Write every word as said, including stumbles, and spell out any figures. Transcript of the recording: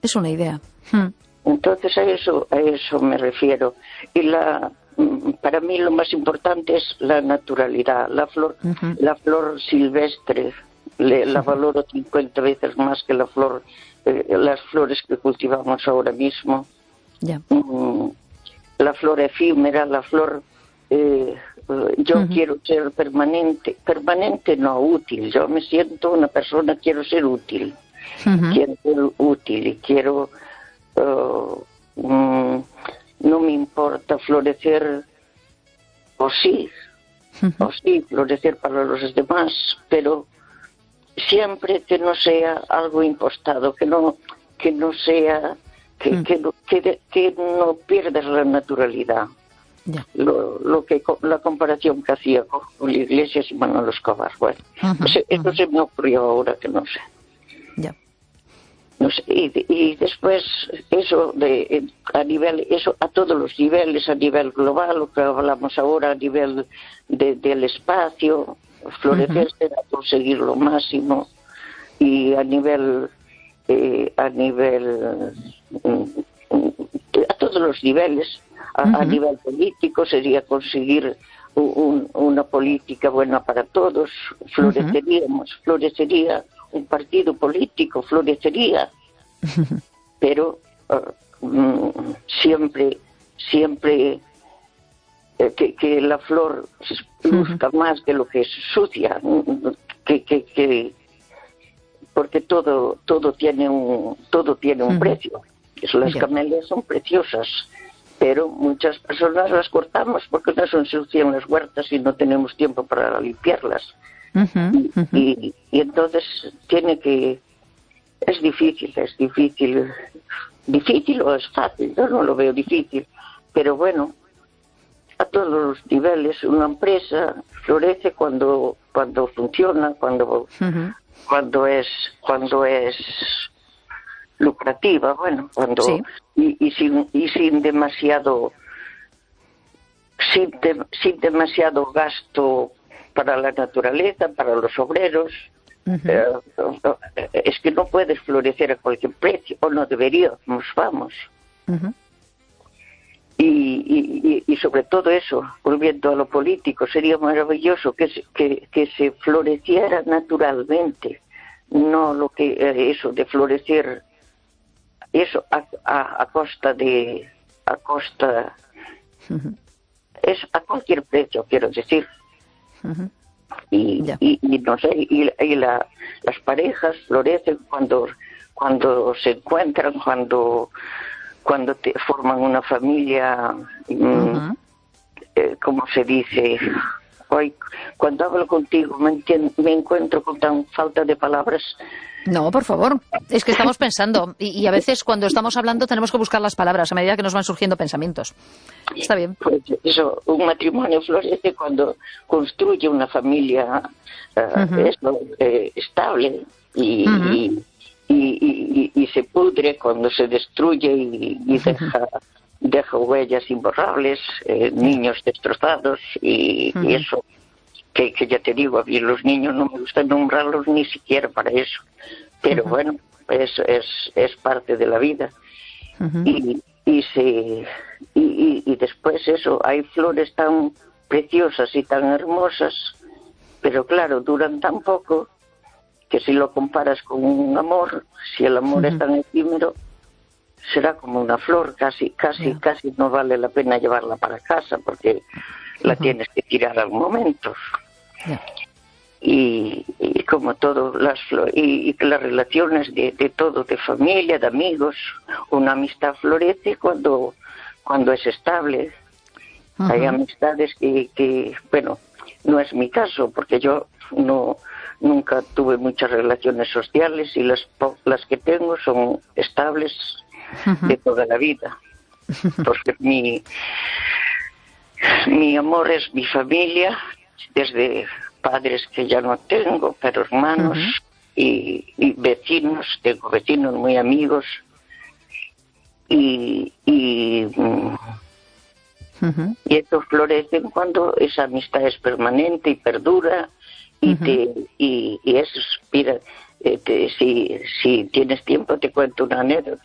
Es una idea. Hmm. Entonces a eso, a eso me refiero. Y la, para mí lo más importante es la naturalidad. La flor, uh-huh. la flor silvestre, le, la valoro cincuenta veces más que la flor, eh, las flores que cultivamos ahora mismo. Yeah. Mm, la flor efímera, la flor... Eh, yo uh-huh. quiero ser permanente, permanente no, útil. Yo me siento una persona, quiero ser útil. Uh-huh. Quiero ser útil y quiero... Uh, um, no me importa florecer, o sí, uh-huh. o sí, florecer para los demás, pero siempre que no sea algo impostado, que no, que no sea, que, uh-huh. que, que, que no pierdas la naturalidad. Yeah. Lo, lo que la comparación que hacía con, con la Iglesia y Manolo Escobar, bueno, uh-huh. pues eso uh-huh. se me ocurrió ahora que no sé. Yeah. No sé, y, y después eso de a nivel, eso a todos los niveles, a nivel global, lo que hablamos ahora, a nivel de, del espacio, florecer uh-huh. será conseguir lo máximo, y a nivel eh, a nivel a todos los niveles, a, uh-huh. a nivel político sería conseguir un, una política buena para todos, floreceríamos, uh-huh. florecería un partido político, florecería, pero uh, um, siempre, siempre eh, que, que la flor luzca uh-huh. más de lo que es sucia, que, que, que porque todo, todo tiene un, todo tiene un uh-huh. precio. Las yeah. camelias son preciosas, pero muchas personas las cortamos porque no son sucias en las huertas y no tenemos tiempo para limpiarlas. Uh-huh, uh-huh. Y, y entonces tiene que... Es difícil, es difícil. Difícil o es fácil, yo no lo veo difícil. Pero bueno, a todos los niveles, una empresa florece cuando cuando funciona, cuando uh-huh. cuando es cuando es lucrativa, bueno, cuando sí. y, y sin y sin demasiado sin, de, sin demasiado gasto para la naturaleza, para los obreros. Uh-huh. Eh, es que no puedes florecer a cualquier precio, o no deberíamos, vamos. Uh-huh. Y, y, y sobre todo eso, volviendo a lo político, sería maravilloso que se, que, que se floreciera naturalmente, no lo que eh, eso de florecer, eso a, a, a costa de, a costa, uh-huh. es a cualquier precio, quiero decir. Uh-huh. Y, yeah. y, y no sé, y, y la, las parejas florecen cuando cuando se encuentran, cuando cuando te forman una familia, uh-huh. eh, como se dice, hoy cuando hablo contigo me, entiendo, me encuentro con tan falta de palabras. No, por favor, es que estamos pensando y, y a veces cuando estamos hablando tenemos que buscar las palabras a medida que nos van surgiendo pensamientos. Está bien. Pues eso, un matrimonio florece cuando construye una familia uh, uh-huh. eso, eh, estable y, uh-huh. y, y, y, y se pudre cuando se destruye y, y deja, uh-huh. deja huellas imborrables, eh, niños destrozados y, uh-huh. y eso. Que, que ya te digo, a mí los niños no me gusta nombrarlos ni siquiera para eso, pero uh-huh. bueno, es, es, es parte de la vida. Uh-huh. Y, y, se, y, y, y después eso, hay flores tan preciosas y tan hermosas, pero claro, duran tan poco que si lo comparas con un amor, si el amor uh-huh. es tan efímero, será como una flor, casi, casi, yeah. casi no vale la pena llevarla para casa porque la uh-huh. tienes que tirar al momento. Yeah. Y, y como todo, las y, y las relaciones de, de todo, de familia, de amigos, una amistad florece cuando cuando es estable. Uh-huh. Hay amistades que, que, bueno, no es mi caso, porque yo no nunca tuve muchas relaciones sociales y las las que tengo son estables uh-huh. de toda la vida, porque mi mi amor es mi familia, desde padres que ya no tengo, pero hermanos uh-huh. y, y vecinos, tengo vecinos muy amigos y y, uh-huh. y estos florecen cuando esa amistad es permanente y perdura y uh-huh. te y, y eso, mira, eh, te, si si tienes tiempo te cuento una anécdota.